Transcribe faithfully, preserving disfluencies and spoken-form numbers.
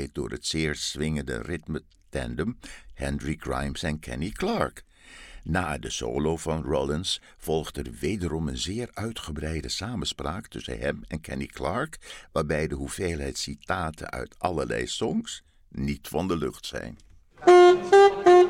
begeleid door het zeer swingende ritme-tandem Hendrik Grimes en Kenny Clarke. Na de solo van Rollins volgt er wederom een zeer uitgebreide samenspraak tussen hem en Kenny Clarke, waarbij de hoeveelheid citaten uit allerlei songs niet van de lucht zijn.